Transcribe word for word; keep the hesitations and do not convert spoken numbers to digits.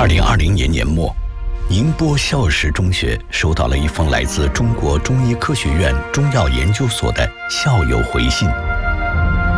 二零二零年年末，宁波孝实中学收到了一封来自中国中医科学院中药研究所的校友回信。